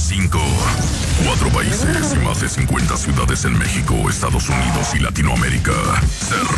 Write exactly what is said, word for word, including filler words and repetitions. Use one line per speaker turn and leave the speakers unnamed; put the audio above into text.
cinco. Cuatro países y más de cincuenta ciudades en México, Estados Unidos y Latinoamérica se